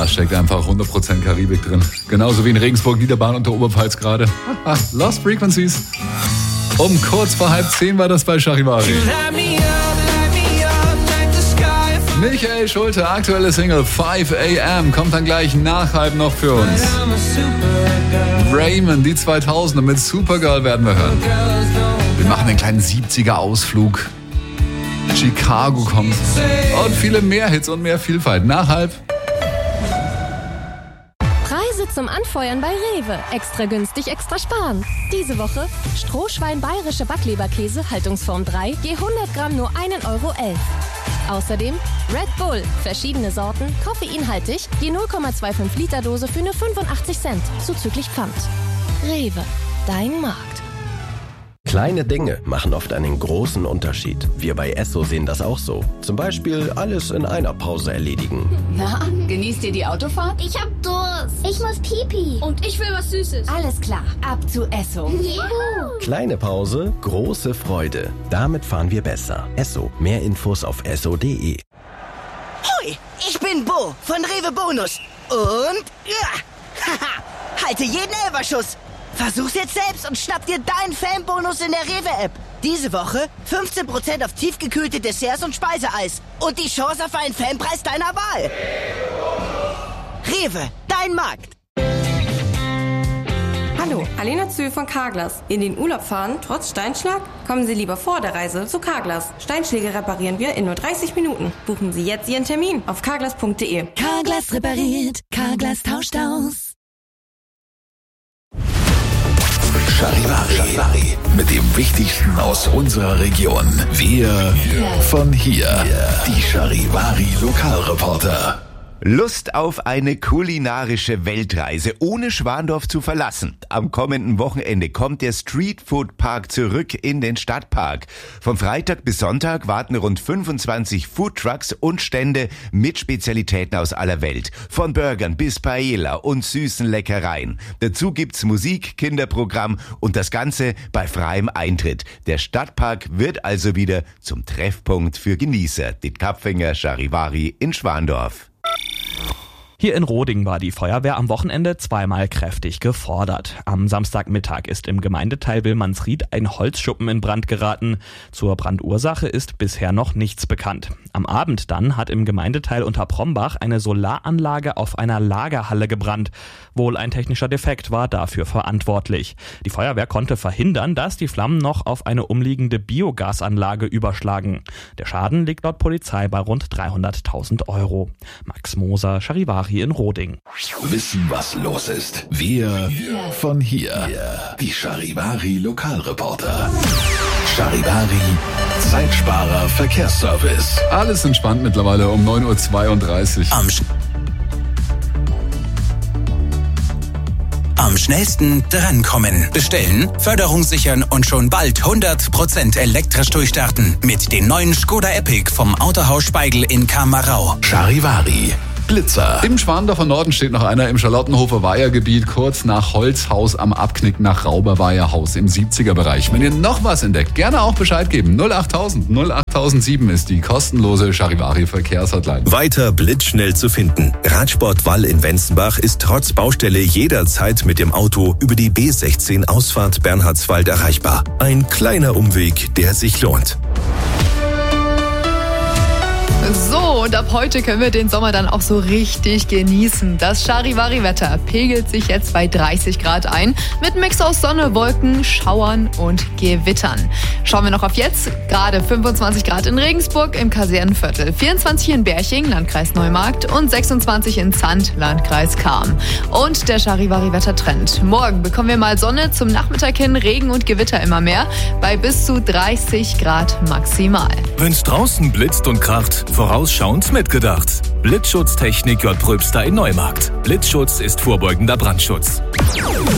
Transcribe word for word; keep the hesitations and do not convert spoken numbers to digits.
steckt einfach hundert Prozent Karibik drin. Genauso wie in Regensburg, Niederbayern und der Oberpfalz gerade. Lost Frequencies. Um kurz vor halb zehn war das bei Charivari. Michael Schulte, aktuelle Single five a m, kommt dann gleich nach halb noch für uns. Raymond, die zweitausender mit Supergirl werden wir hören. Wir machen einen kleinen siebziger-Ausflug. Chicago kommt. Und viele mehr Hits und mehr Vielfalt. Nach halb. Preise zum Anfeuern bei Rewe. Extra günstig, extra sparen. Diese Woche Strohschwein bayerische Backleberkäse, Haltungsform drei, je hundert Gramm nur ein Euro elf. Außerdem Red Bull, verschiedene Sorten, koffeinhaltig, je null Komma fünfundzwanzig Liter Dose für nur fünfundachtzig Cent, zuzüglich Pfand. Rewe, dein Markt. Kleine Dinge machen oft einen großen Unterschied. Wir bei Esso sehen das auch so. Zum Beispiel alles in einer Pause erledigen. Na, genießt ihr die Autofahrt? Ich hab Durst. Ich muss Pipi. Und ich will was Süßes. Alles klar, ab zu Esso. Juhu. Kleine Pause, große Freude. Damit fahren wir besser. Esso. Mehr Infos auf esso punkt de. Hoi, ich bin Bo von Rewe Bonus. Und ja, haha, halte jeden Elferschuss. Versuch's jetzt selbst und schnapp dir deinen Fanbonus in der Rewe-App. Diese Woche fünfzehn Prozent auf tiefgekühlte Desserts und Speiseeis. Und die Chance auf einen Fanpreis deiner Wahl. Rewe, dein Markt. Hallo, Alena Zühl von Carglass. In den Urlaub fahren, trotz Steinschlag? Kommen Sie lieber vor der Reise zu Carglass. Steinschläge reparieren wir in nur dreißig Minuten. Buchen Sie jetzt Ihren Termin auf carglass punkt de. Carglass repariert, Carglass tauscht aus. Charivari, Charivari, mit dem Wichtigsten aus unserer Region. Wir von hier. Die Charivari Lokalreporter. Lust auf eine kulinarische Weltreise, ohne Schwandorf zu verlassen. Am kommenden Wochenende kommt der Street Food Park zurück in den Stadtpark. Vom Freitag bis Sonntag warten rund fünfundzwanzig Foodtrucks und Stände mit Spezialitäten aus aller Welt. Von Burgern bis Paella und süßen Leckereien. Dazu gibt's Musik, Kinderprogramm und das Ganze bei freiem Eintritt. Der Stadtpark wird also wieder zum Treffpunkt für Genießer. Die Kapfinger Charivari in Schwandorf. Hier in Roding war die Feuerwehr am Wochenende zweimal kräftig gefordert. Am Samstagmittag ist im Gemeindeteil Wilmansried ein Holzschuppen in Brand geraten. Zur Brandursache ist bisher noch nichts bekannt. Am Abend dann hat im Gemeindeteil Unterprombach eine Solaranlage auf einer Lagerhalle gebrannt. Wohl ein technischer Defekt war dafür verantwortlich. Die Feuerwehr konnte verhindern, dass die Flammen noch auf eine umliegende Biogasanlage überschlagen. Der Schaden liegt laut Polizei bei rund dreihunderttausend Euro. Max Moser, Charivari in Roding. Wissen, was los ist. Wir von hier. Die Charivari Lokalreporter. Charivari Zeitsparer Verkehrsservice. Alles entspannt mittlerweile um neun Uhr zweiunddreißig. Am, sch- am schnellsten drankommen. Bestellen, Förderung sichern und schon bald hundert Prozent elektrisch durchstarten. Mit den neuen Skoda Epic vom Autohaus Speigl in Kamarau. Charivari Blitzer. Im Schwandorfer Norden steht noch einer im Charlottenhofer Weihergebiet, kurz nach Holzhaus am Abknick nach Rauberweiherhaus im siebziger Bereich. Wenn ihr noch was entdeckt, gerne auch Bescheid geben. null achttausend null achttausendsieben ist die kostenlose Charivari Verkehrshotline. Weiter blitzschnell zu finden. Radsport Wall in Wenzenbach ist trotz Baustelle jederzeit mit dem Auto über die B sechzehn Ausfahrt Bernhardswald erreichbar. Ein kleiner Umweg, der sich lohnt. So, und ab heute können wir den Sommer dann auch so richtig genießen. Das Charivari-Wetter pegelt sich jetzt bei dreißig Grad ein, mit Mix aus Sonne, Wolken, Schauern und Gewittern. Schauen wir noch auf jetzt. Gerade fünfundzwanzig Grad in Regensburg im Kasernenviertel, vierundzwanzig in Berching, Landkreis Neumarkt und sechsundzwanzig in Zandt, Landkreis Cham. Und der Charivari-Wettertrend. Morgen bekommen wir mal Sonne, zum Nachmittag hin Regen und Gewitter immer mehr, bei bis zu dreißig Grad maximal. Wenn's draußen blitzt und kracht, vorausschauend mitgedacht. Blitzschutztechnik J. Pröbster in Neumarkt. Blitzschutz ist vorbeugender Brandschutz.